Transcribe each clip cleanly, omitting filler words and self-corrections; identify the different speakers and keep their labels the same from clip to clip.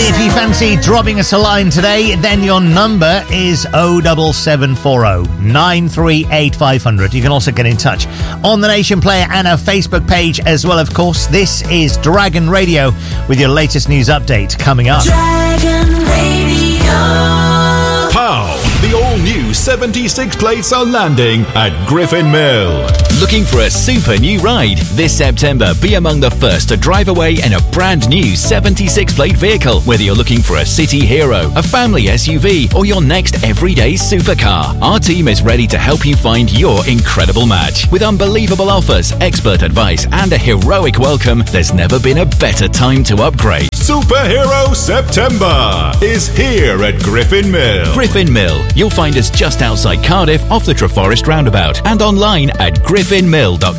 Speaker 1: If you fancy dropping us a line today, then your number is 07740 938 500. You can also get in touch on the Nation Player and our Facebook page as well, of course. This is Dragon Radio with your latest news update coming up.
Speaker 2: Dragon Radio.
Speaker 3: Pow! The all-new 76 plates are landing at Griffin Mill.
Speaker 4: Looking for a super new ride? This September, be among the first to drive away in a brand new 76 plate vehicle. Whether you're looking for a city hero, a family SUV, or your next everyday supercar, our team is ready to help you find your incredible match. With unbelievable offers, expert advice, and a heroic welcome, there's never been a better time to upgrade.
Speaker 3: Superhero September is here at Griffin Mill.
Speaker 4: Griffin Mill. You'll find us just outside Cardiff off the Treforest roundabout and online at griffinmill.co.uk.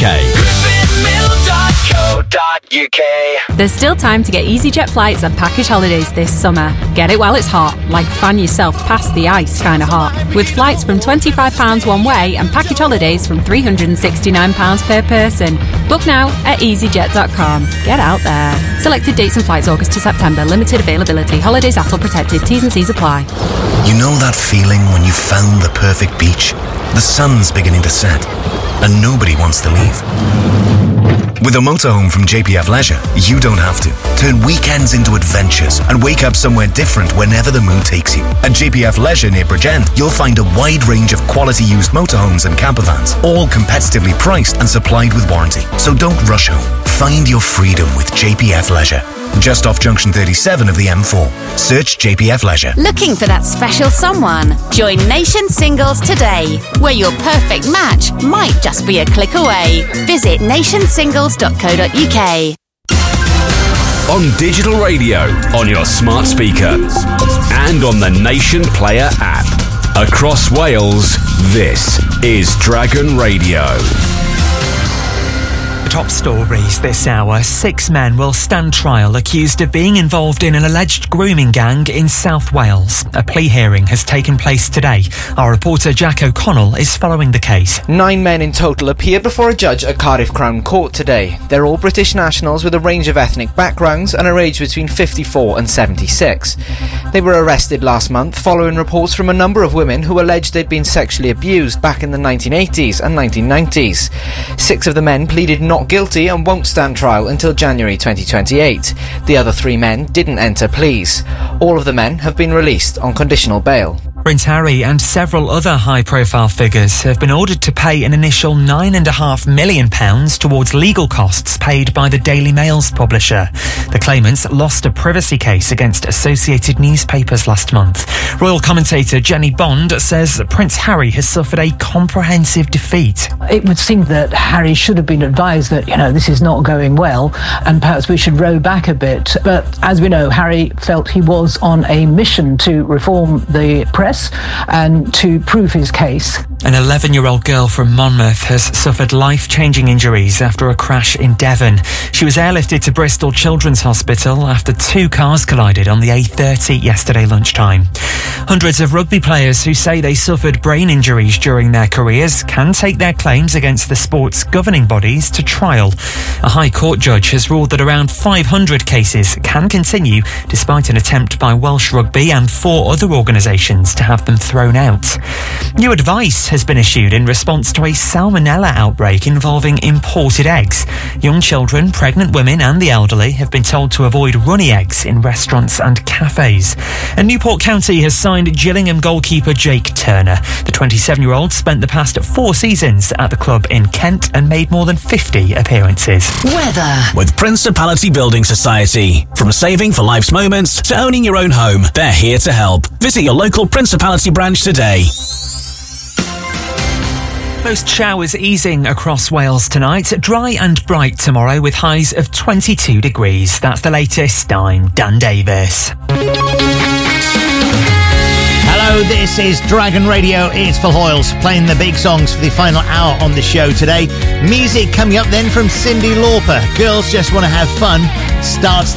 Speaker 5: griffinmill.co.uk. There's still time to get EasyJet flights and package holidays this summer. Get it while it's hot, like fan yourself past the ice kind of hot. With flights from £25 one way and package holidays from £369 per person. Book now at easyjet.com. Get out there. Selected dates and flights August to September. Limited availability. Holidays ATOL protected. T's and C's apply.
Speaker 6: You know that feeling when you found the perfect beach? The sun's beginning to set, and nobody wants to leave. With a motorhome from JPF Leisure, you don't have to. Turn weekends into adventures and wake up somewhere different whenever the mood takes you. At JPF Leisure near Bridgend, you'll find a wide range of quality used motorhomes and campervans, all competitively priced and supplied with warranty. So don't rush home. Find your freedom with JPF Leisure. Just off Junction 37 of the M4. Search JPF Leisure.
Speaker 7: Looking for that special someone? Join Nation Singles today, where your perfect match might just be a click away. Visit nationsingles.co.uk.
Speaker 8: On digital radio, on your smart speaker, and on the Nation Player app. Across Wales, this is Dragon Radio.
Speaker 9: Top stories this hour. 6 men will stand trial accused of being involved in an alleged grooming gang in South Wales. A plea hearing has taken place today. Our reporter Jack O'Connell is following the case.
Speaker 10: 9 men in total appeared before a judge at Cardiff Crown Court today. They're all British nationals with a range of ethnic backgrounds and are aged between 54 and 76. They were arrested last month following reports from a number of women who alleged they'd been sexually abused back in the 1980s and 1990s. 6 of the men pleaded not guilty and won't stand trial until January 2028. The other 3 men didn't enter pleas. All of the men have been released on conditional bail.
Speaker 9: Prince Harry and several other high-profile figures have been ordered to pay an initial £9.5 million towards legal costs paid by the Daily Mail's publisher. The claimants lost a privacy case against Associated Newspapers last month. Royal commentator Jenny Bond says Prince Harry has suffered a comprehensive defeat.
Speaker 11: It would seem that Harry should have been advised that, this is not going well and perhaps we should row back a bit. But as we know, Harry felt he was on a mission to reform the press and to prove his case.
Speaker 9: An 11-year-old girl from Monmouth has suffered life-changing injuries after a crash in Devon. She was airlifted to Bristol Children's Hospital after 2 cars collided on the A30 yesterday lunchtime. Hundreds of rugby players who say they suffered brain injuries during their careers can take their claims against the sport's governing bodies to trial. A High Court judge has ruled that around 500 cases can continue despite an attempt by Welsh Rugby and 4 other organisations to have them thrown out. New advice has been issued in response to a salmonella outbreak involving imported eggs. Young children, pregnant women and the elderly have been told to avoid runny eggs in restaurants and cafes. And Newport County has signed Gillingham goalkeeper Jake Turner. The 27-year-old spent the past 4 seasons at the club in Kent and made more than 50 appearances.
Speaker 12: Weather. With Principality Building Society. From saving for life's moments to owning your own home, they're here to help. Visit your local Principality branch today.
Speaker 9: Most showers easing across Wales tonight. Dry and bright tomorrow with highs of 22 degrees. That's the latest. I'm Dan Davis.
Speaker 1: Hello, this is Dragon Radio. It's Phil Hoyles playing the big songs for the final hour on the show today. Music coming up then from Cyndi Lauper. Girls Just Want to Have Fun starts